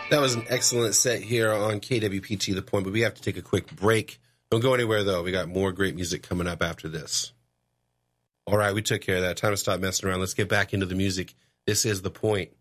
That was an excellent set here on KWPT The Point, but we have to take a quick break. Don't go anywhere, though. We got more great music coming up after this. All right, we took care of that. Time to stop messing around. Let's get back into the music. This is The Point.